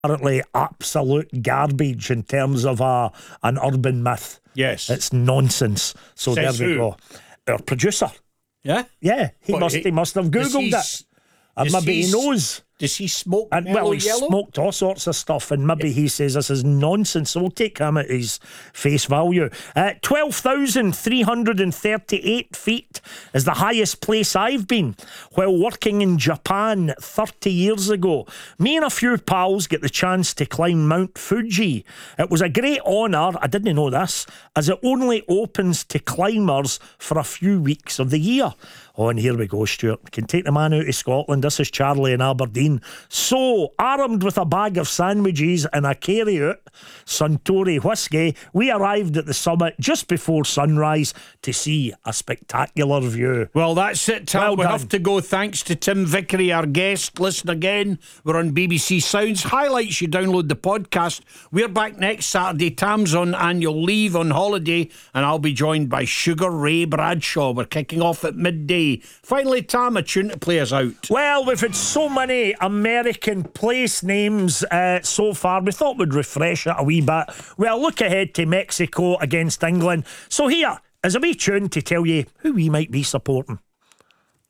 apparently absolute garbage in terms of an urban myth. Yes. It's nonsense. So Says there we who? go. Our producer. Yeah? Yeah, he What, must have Googled it. And does maybe he knows. Does he smoke And mellow well, he yellow? smoked all sorts of stuff, and maybe he says this is nonsense, so we'll take him at his face value. 12,338 feet is the highest place I've been while working in Japan 30 years ago. Me and a few pals get the chance to climb Mount Fuji. It was a great honour, I didn't know this, as it only opens to climbers for a few weeks of the year. Oh, and here we go, Stuart. Can take the man out of Scotland. This is Charlie in Aberdeen. So, armed with a bag of sandwiches and a carry-out Suntory whiskey, we arrived at the summit just before sunrise to see a spectacular view. Well, that's it, Tom. Well we done. have to go. Thanks to Tim Vickery, our guest. Listen again. We're on BBC Sounds. Highlights, you download the podcast. We're back next Saturday. Tam's on annual leave on holiday, and I'll be joined by Sugar Ray Bradshaw. We're kicking off at midday. Finally, Tam, a tune to play us out. Well, we've had so many American place names so far, we thought we'd refresh it a wee bit. Well, look ahead to Mexico against England. So here is a wee tune to tell you who we might be supporting.